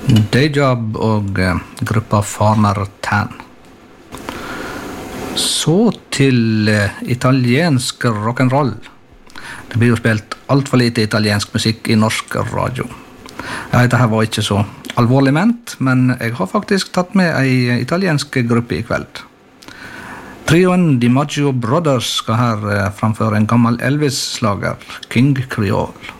Dayjob og gruppa Farmer Tan. Så til italiensk rock'n'roll. Det blir jo spilt alt for lite italiensk musikk i norsk radio. Dette her var ikke så alvorlig ment, men jeg har faktisk tatt med en italiensk gruppe i kveld. Trioen DiMaggio Brothers skal her framføre en gammel Elvis-slager, King Creole.